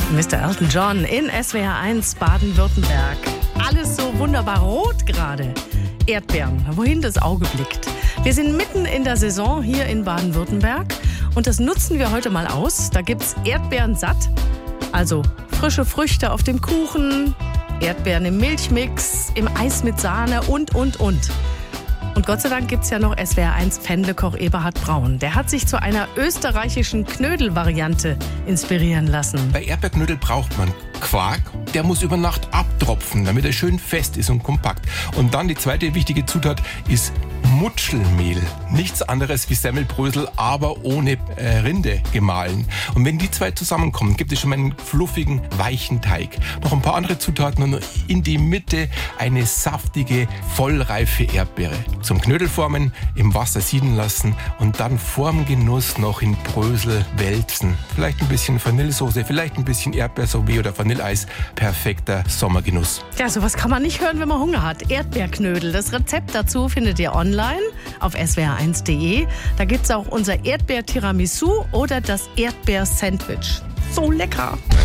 Mr. Elton John in SWR 1 Baden-Württemberg. Alles so wunderbar rot gerade. Erdbeeren, wohin das Auge blickt. Wir sind mitten in der Saison hier in Baden-Württemberg und das nutzen wir heute mal aus. Da gibt's Erdbeeren satt, also frische Früchte auf dem Kuchen, Erdbeeren im Milchmix, im Eis mit Sahne und. Und Gott sei Dank gibt's ja noch SWR 1 Pfändlekoch Eberhard Braun. Der hat sich zu einer österreichischen Knödel-Variante inspirieren lassen. Bei Erdbeerknödel braucht man Quark. Der muss über Nacht abtropfen, damit er schön fest ist und kompakt. Und dann die zweite wichtige Zutat ist Mutschelmehl. Nichts anderes wie Semmelbrösel, aber ohne Rinde gemahlen. Und wenn die zwei zusammenkommen, gibt es schon mal einen fluffigen, weichen Teig. Noch ein paar andere Zutaten und in die Mitte eine saftige, vollreife Erdbeere. Zum Knödelformen im Wasser sieden lassen und dann vorm Genuss noch in Brösel wälzen. Vielleicht ein bisschen Vanillesoße, vielleicht ein bisschen Erdbeersorbet oder Vanilleeis. Perfekter Sommergenuss. Ja, sowas kann man nicht hören, wenn man Hunger hat. Erdbeerknödel. Das Rezept dazu findet ihr online auf swr1.de. Da gibt's auch unser Erdbeer-Tiramisu oder das Erdbeer-Sandwich. So lecker!